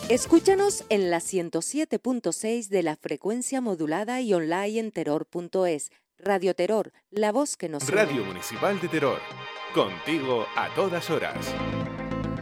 Escúchanos en la 107.6 de la frecuencia modulada y online en terror.es. Radio Terror, la voz que nos une. Radio Municipal de Terror, contigo a todas horas.